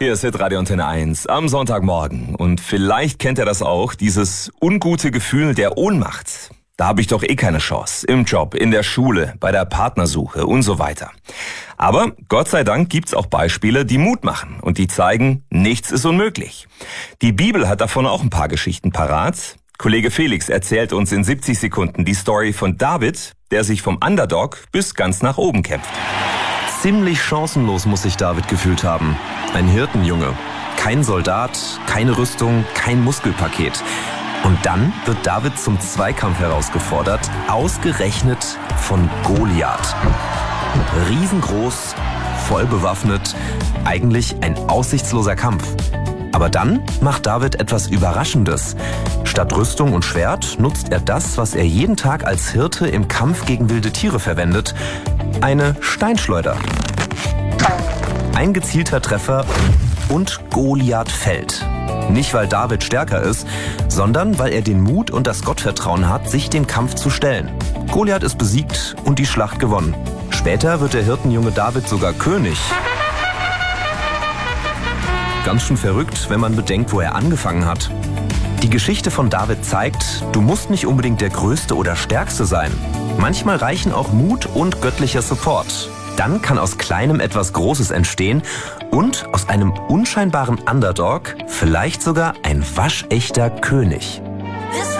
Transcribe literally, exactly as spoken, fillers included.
Hier ist Hitradio Antenne eins am Sonntagmorgen. Und vielleicht kennt ihr das auch, dieses ungute Gefühl der Ohnmacht. Da habe ich doch eh keine Chance. Im Job, in der Schule, bei der Partnersuche und so weiter. Aber Gott sei Dank gibt's auch Beispiele, die Mut machen und die zeigen, nichts ist unmöglich. Die Bibel hat davon auch ein paar Geschichten parat. Kollege Felix erzählt uns in siebzig Sekunden die Story von David, der sich vom Underdog bis ganz nach oben kämpft. Ziemlich chancenlos muss sich David gefühlt haben. Ein Hirtenjunge. Kein Soldat, keine Rüstung, kein Muskelpaket. Und dann wird David zum Zweikampf herausgefordert, ausgerechnet von Goliath. Riesengroß, voll bewaffnet, eigentlich ein aussichtsloser Kampf. Aber dann macht David etwas Überraschendes. Statt Rüstung und Schwert nutzt er das, was er jeden Tag als Hirte im Kampf gegen wilde Tiere verwendet: eine Steinschleuder. Ein gezielter Treffer und Goliath fällt. Nicht, weil David stärker ist, sondern weil er den Mut und das Gottvertrauen hat, sich dem Kampf zu stellen. Goliath ist besiegt und die Schlacht gewonnen. Später wird der Hirtenjunge David sogar König. Ganz schön verrückt, wenn man bedenkt, wo er angefangen hat. Die Geschichte von David zeigt, du musst nicht unbedingt der Größte oder Stärkste sein. Manchmal reichen auch Mut und göttlicher Support. Dann kann aus Kleinem etwas Großes entstehen und aus einem unscheinbaren Underdog vielleicht sogar ein waschechter König.